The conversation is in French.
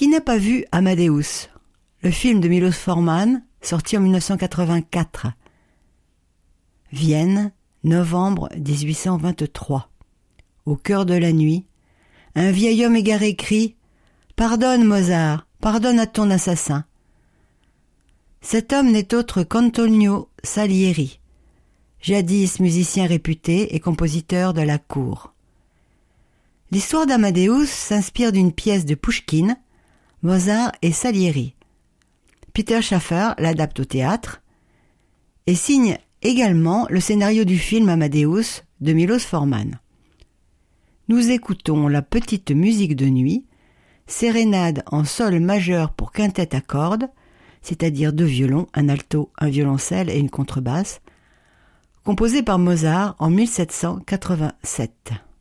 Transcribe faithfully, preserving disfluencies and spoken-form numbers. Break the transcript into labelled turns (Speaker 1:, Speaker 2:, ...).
Speaker 1: Qui n'a pas vu Amadeus, le film de Milos Forman, sorti en mille neuf cent quatre-vingt-quatre. Vienne, novembre dix-huit cent vingt-trois. Au cœur de la nuit, un vieil homme égaré crie « Pardonne, Mozart, pardonne à ton assassin ». Cet homme n'est autre qu'Antonio Salieri, jadis musicien réputé et compositeur de la cour. L'histoire d'Amadeus s'inspire d'une pièce de Pouchkine, Mozart et Salieri. Peter Shaffer l'adapte au théâtre et signe également le scénario du film Amadeus de Milos Forman. Nous écoutons la petite musique de nuit, sérénade en sol majeur pour quintette à cordes, c'est-à-dire deux violons, un alto, un violoncelle et une contrebasse, composée par Mozart en mille sept cent quatre-vingt-sept.